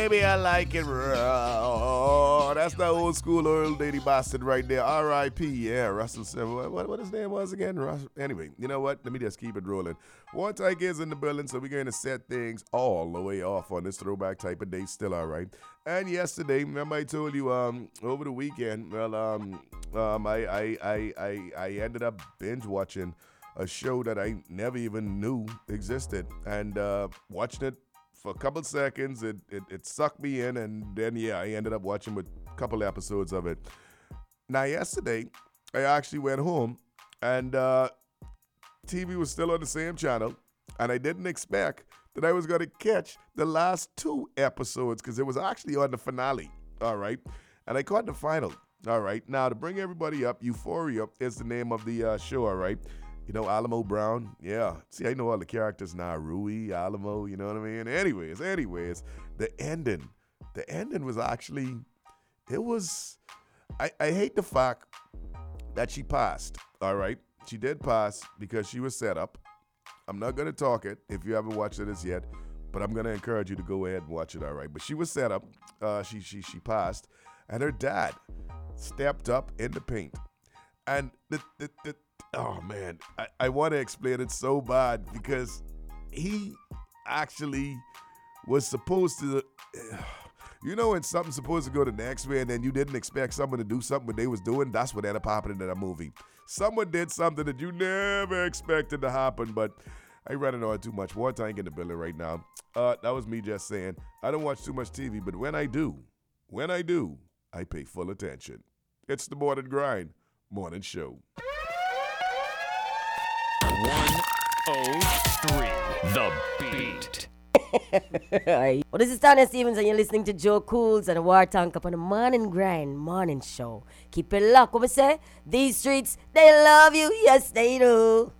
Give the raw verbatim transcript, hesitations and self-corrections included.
baby, I like it raw. That's the old school old lady bastard right there. R I P Yeah, Russell said, what, what, what his name was again? Russ. Anyway, you know what? Let me just keep it rolling. One Tyke is in the building, so we're going to set things all the way off on this throwback type of day. Still all right. And yesterday, remember I told you um over the weekend, well, um, um I, I, I, I, I ended up binge watching a show that I never even knew existed. And uh, watching it for a couple seconds, it, it it sucked me in, and then yeah, I ended up watching a couple episodes of it. Now yesterday, I actually went home, and uh, T V was still on the same channel, and I didn't expect that I was going to catch the last two episodes because it was actually on the finale. All right, and I caught the final. All right, now to bring everybody up, Euphoria is the name of the uh, show. All right. You know, Alamo Brown? Yeah. See, I know all the characters now. Rui, Alamo, you know what I mean? Anyways, anyways, the ending. The ending was actually, it was, I, I hate the fact that she passed, all right? She did pass because she was set up. I'm not going to talk it if you haven't watched it as yet, but I'm going to encourage you to go ahead and watch it, all right? But she was set up. Uh, she, she, she passed. And her dad stepped up in the paint. And the, the, the oh, man, I, I want to explain it so bad because he actually was supposed to, you know when something's supposed to go the next way and then you didn't expect someone to do something what they was doing? That's what ended up happening in that movie. Someone did something that you never expected to happen, but I read it on too much. One time in the building right now. Uh, that was me just saying, I don't watch too much T V, but when I do, when I do, I pay full attention. It's the Morning Grind Morning Show. one oh three The Beat. Well, this is Tanya Stevens, and you're listening to Joe Cools and the War Tank up on the Morning Grind Morning Show. Keep it locked. What we say? These streets, they love you. Yes, they do.